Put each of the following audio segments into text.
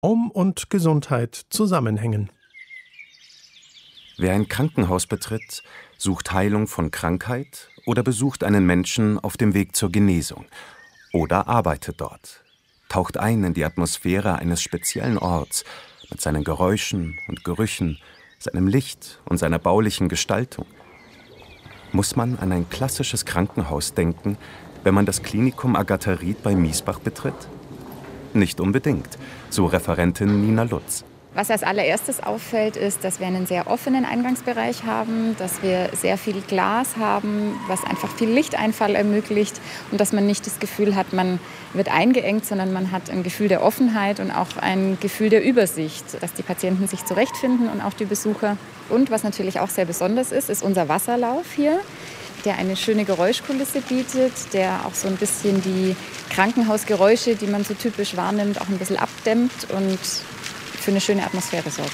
und Gesundheit zusammenhängen. Wer ein Krankenhaus betritt, sucht Heilung von Krankheit oder besucht einen Menschen auf dem Weg zur Genesung oder arbeitet dort, taucht ein in die Atmosphäre eines speziellen Orts mit seinen Geräuschen und Gerüchen, seinem Licht und seiner baulichen Gestaltung. Muss man an ein klassisches Krankenhaus denken, wenn man das Klinikum Agatha-Ried bei Miesbach betritt? Nicht unbedingt, so Referentin Nina Lutz. Was als allererstes auffällt, ist, dass wir einen sehr offenen Eingangsbereich haben, dass wir sehr viel Glas haben, was einfach viel Lichteinfall ermöglicht und dass man nicht das Gefühl hat, man wird eingeengt, sondern man hat ein Gefühl der Offenheit und auch ein Gefühl der Übersicht, dass die Patienten sich zurechtfinden und auch die Besucher. Und was natürlich auch sehr besonders ist, ist unser Wasserlauf hier, der eine schöne Geräuschkulisse bietet, der auch so ein bisschen die Krankenhausgeräusche, die man so typisch wahrnimmt, auch ein bisschen abdämmt und für eine schöne Atmosphäre sorgt.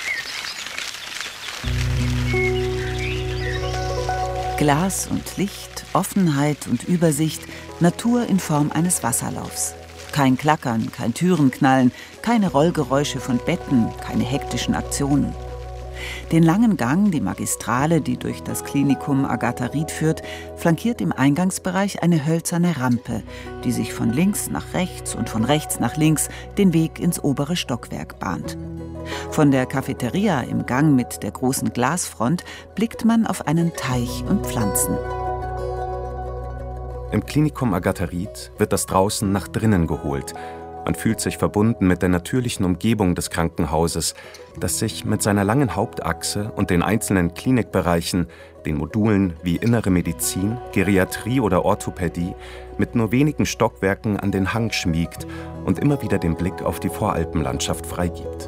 Glas und Licht, Offenheit und Übersicht, Natur in Form eines Wasserlaufs. Kein Klackern, kein Türenknallen, keine Rollgeräusche von Betten, keine hektischen Aktionen. Den langen Gang, die Magistrale, die durch das Klinikum Agatha-Ried führt, flankiert im Eingangsbereich eine hölzerne Rampe, die sich von links nach rechts und von rechts nach links den Weg ins obere Stockwerk bahnt. Von der Cafeteria im Gang mit der großen Glasfront blickt man auf einen Teich und Pflanzen. Im Klinikum Agatha-Ried wird das Draußen nach drinnen geholt. Man fühlt sich verbunden mit der natürlichen Umgebung des Krankenhauses, das sich mit seiner langen Hauptachse und den einzelnen Klinikbereichen, den Modulen wie Innere Medizin, Geriatrie oder Orthopädie, mit nur wenigen Stockwerken an den Hang schmiegt und immer wieder den Blick auf die Voralpenlandschaft freigibt.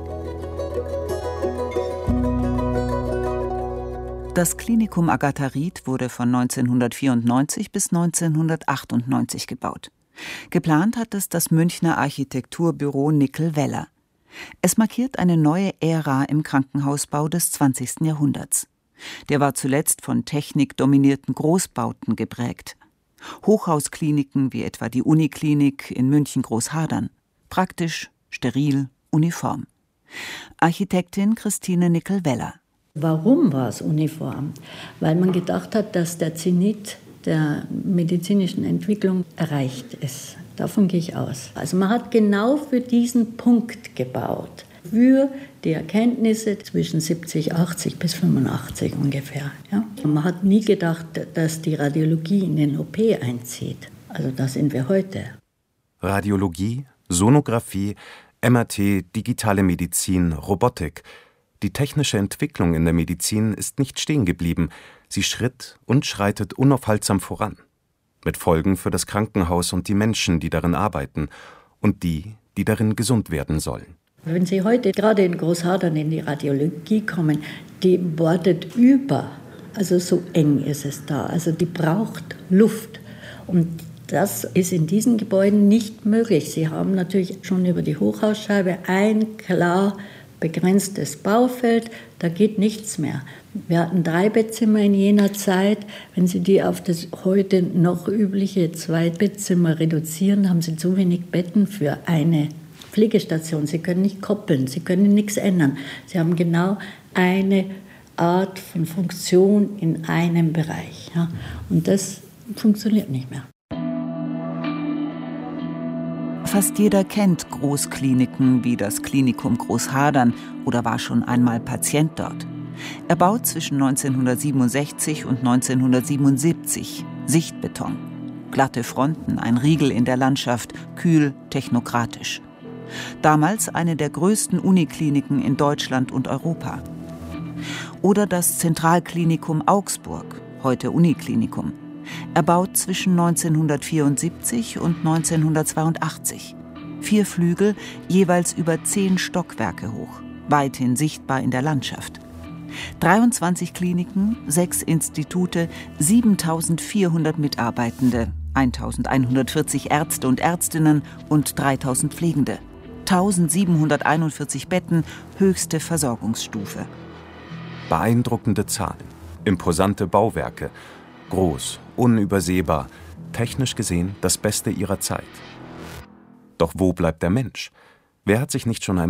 Das Klinikum Agatha-Ried wurde von 1994 bis 1998 gebaut. Geplant hat es das Münchner Architekturbüro Nickel-Weller. Es markiert eine neue Ära im Krankenhausbau des 20. Jahrhunderts. Der war zuletzt von technikdominierten Großbauten geprägt. Hochhauskliniken wie etwa die Uniklinik in München-Großhadern. Praktisch, steril, uniform. Architektin Christine Nickel-Weller. Warum war es uniform? Weil man gedacht hat, dass der Zenit der medizinischen Entwicklung erreicht ist. Davon gehe ich aus. Also man hat genau für diesen Punkt gebaut. Für die Erkenntnisse zwischen 70, 80 bis 85 ungefähr. Ja? Und man hat nie gedacht, dass die Radiologie in den OP einzieht. Also da sind wir heute. Radiologie, Sonographie, MRT, digitale Medizin, Robotik. Die technische Entwicklung in der Medizin ist nicht stehen geblieben. Sie schritt und schreitet unaufhaltsam voran. Mit Folgen für das Krankenhaus und die Menschen, die darin arbeiten. Und die darin gesund werden sollen. Wenn Sie heute gerade in Großhadern in die Radiologie kommen, die bordet über. Also so eng ist es da. Also die braucht Luft. Und das ist in diesen Gebäuden nicht möglich. Sie haben natürlich schon über die Hochhausscheibe ein klar begrenztes Baufeld, da geht nichts mehr. Wir hatten 3 Bettzimmer in jener Zeit. Wenn Sie die auf das heute noch übliche 2 Bettzimmer reduzieren, haben Sie zu wenig Betten für eine Pflegestation. Sie können nicht koppeln, Sie können nichts ändern. Sie haben genau eine Art von Funktion in einem Bereich. Ja. Und das funktioniert nicht mehr. Fast jeder kennt Großkliniken wie das Klinikum Großhadern oder war schon einmal Patient dort. Erbaut zwischen 1967 und 1977, Sichtbeton. Glatte Fronten, ein Riegel in der Landschaft, kühl, technokratisch. Damals eine der größten Unikliniken in Deutschland und Europa. Oder das Zentralklinikum Augsburg, heute Uniklinikum. Erbaut zwischen 1974 und 1982. 4 Flügel, jeweils über 10 Stockwerke hoch, weithin sichtbar in der Landschaft. 23 Kliniken, 6 Institute, 7.400 Mitarbeitende, 1.140 Ärzte und Ärztinnen und 3.000 Pflegende. 1.741 Betten, höchste Versorgungsstufe. Beeindruckende Zahlen, imposante Bauwerke, groß, unübersehbar, technisch gesehen das Beste ihrer Zeit. Doch wo bleibt der Mensch? Wer hat sich nicht schon einmal